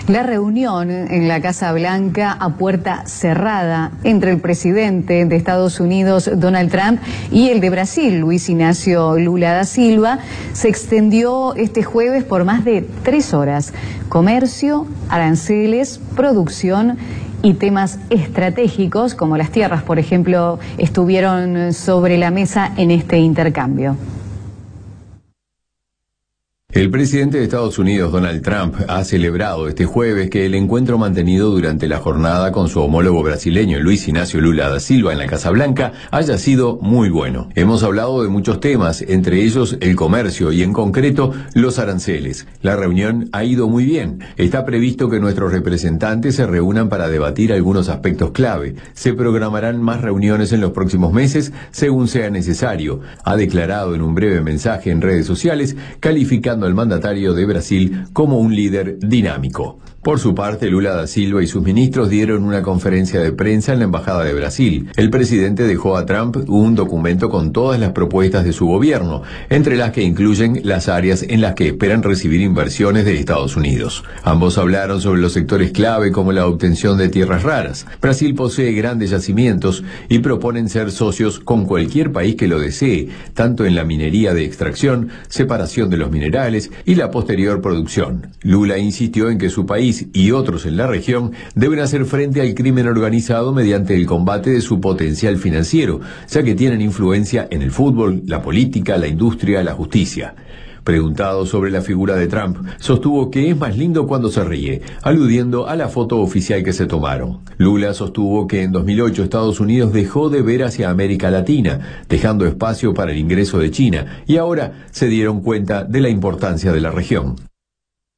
La reunión en la Casa Blanca a puerta cerrada entre el presidente de Estados Unidos, Donald Trump, y el de Brasil, Luis Inácio Lula da Silva, se extendió este jueves por más de 3 horas. Comercio, aranceles, producción y temas estratégicos, como las tierras, por ejemplo, estuvieron sobre la mesa en este intercambio. El presidente de Estados Unidos, Donald Trump, ha celebrado este jueves que el encuentro mantenido durante la jornada con su homólogo brasileño, Luis Inácio Lula da Silva, en la Casa Blanca, haya sido muy bueno. Hemos hablado de muchos temas, entre ellos el comercio y en concreto los aranceles. La reunión ha ido muy bien. Está previsto que nuestros representantes se reúnan para debatir algunos aspectos clave. Se programarán más reuniones en los próximos meses, según sea necesario, ha declarado en un breve mensaje en redes sociales, calificando al mandatario de Brasil como un líder dinámico. Por su parte, Lula da Silva y sus ministros dieron una conferencia de prensa en la Embajada de Brasil. El presidente dejó a Trump un documento con todas las propuestas de su gobierno, entre las que incluyen las áreas en las que esperan recibir inversiones de Estados Unidos. Ambos hablaron sobre los sectores clave como la obtención de tierras raras. Brasil posee grandes yacimientos y proponen ser socios con cualquier país que lo desee, tanto en la minería de extracción, separación de los minerales y la posterior producción. Lula insistió en que su país y otros en la región deben hacer frente al crimen organizado mediante el combate de su potencial financiero, ya que tienen influencia en el fútbol, la política, la industria, la justicia. Preguntado sobre la figura de Trump, sostuvo que es más lindo cuando se ríe, aludiendo a la foto oficial que se tomaron. Lula sostuvo que en 2008 Estados Unidos dejó de ver hacia América Latina, dejando espacio para el ingreso de China, y ahora se dieron cuenta de la importancia de la región.